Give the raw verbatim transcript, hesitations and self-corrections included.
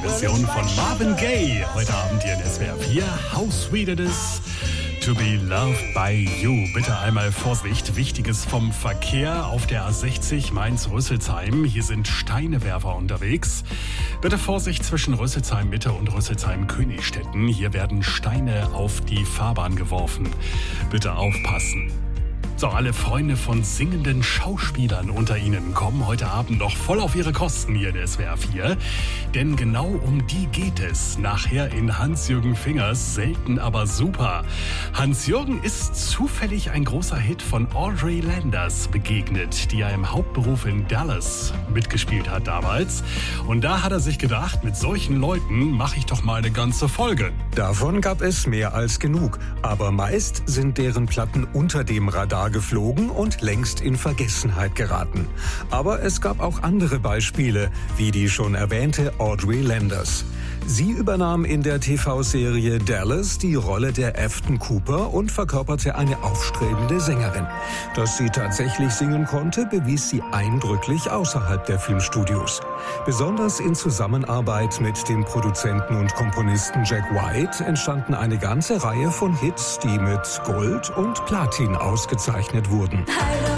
Version von Marvin Gaye. Heute Abend hier in S W R vier. How sweet it is to be loved by you. Bitte einmal Vorsicht. Wichtiges vom Verkehr auf der A sechzig Mainz-Rüsselsheim. Hier sind Steinewerfer unterwegs. Bitte Vorsicht zwischen Rüsselsheim-Mitte und Rüsselsheim-Königstetten. Hier werden Steine auf die Fahrbahn geworfen. Bitte aufpassen. So, alle Freunde von singenden Schauspielern unter Ihnen kommen heute Abend noch voll auf ihre Kosten hier in S W R vier. Denn genau um die geht es nachher in Hans-Jürgen Fingers Selten aber super. Hans-Jürgen ist zufällig ein großer Hit von Audrey Landers begegnet, die ja im Hauptberuf in Dallas mitgespielt hat damals. Und da hat er sich gedacht, mit solchen Leuten mache ich doch mal eine ganze Folge. Davon gab es mehr als genug. Aber meist sind deren Platten unter dem Radar geflogen und längst in Vergessenheit geraten. Aber es gab auch andere Beispiele, wie die schon erwähnte Audrey Landers. Sie übernahm in der T V-Serie Dallas die Rolle der Afton Cooper und verkörperte eine aufstrebende Sängerin. Dass sie tatsächlich singen konnte, bewies sie eindrücklich außerhalb der Filmstudios. Besonders in Zusammenarbeit mit dem Produzenten und Komponisten Jack White entstanden eine ganze Reihe von Hits, die mit Gold und Platin ausgezeichnet wurden.